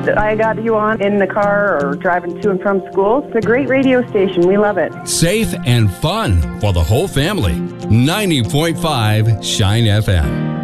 that I got you on in the car or driving to and from school. It's a great radio station. We love it. Safe and fun for the whole family. 90.5 Shine FM.